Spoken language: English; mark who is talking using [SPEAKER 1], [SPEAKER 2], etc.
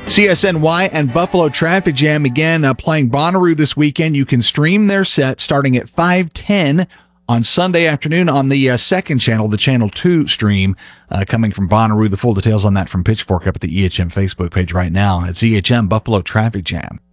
[SPEAKER 1] CSNY and Buffalo Traffic Jam again playing Bonnaroo this weekend. You can stream their set starting at 5:10 on Sunday afternoon on the second channel, the Channel 2 stream coming from Bonnaroo. The full details on that from Pitchfork up at the EHM Facebook page right now. It's EHM Buffalo Traffic Jam.